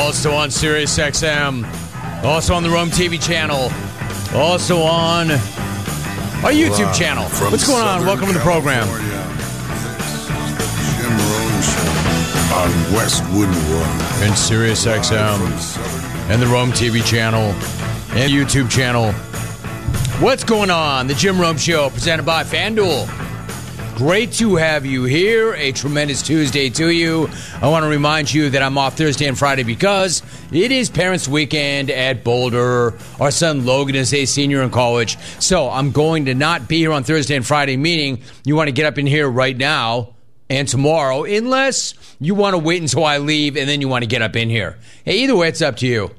Also on Sirius XM. Also on the Rome TV channel. Also on our YouTube channel. What's going on? Welcome to the program. Jim Rome Show on Westwood One. And Sirius XM. And the Rome TV channel. And YouTube channel. What's going on? The Jim Rome Show presented by FanDuel. Great to have you here. A tremendous Tuesday to you. I want to remind you that I'm off Thursday and Friday because it is Parents' Weekend at Boulder. Our son Logan is a senior in college. So I'm going to not be here on Thursday and Friday, meaning you want to get up in here right now and tomorrow, unless you want to wait until I leave and then you want to get up in here. Hey, either way, it's up to you.